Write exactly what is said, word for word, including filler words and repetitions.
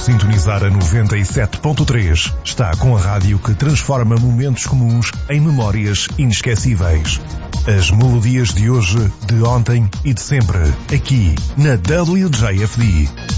sintonizar a noventa e sete ponto três, está com a rádio que transforma momentos comuns em memórias inesquecíveis. As melodias de hoje, de ontem e de sempre, aqui na W J F D.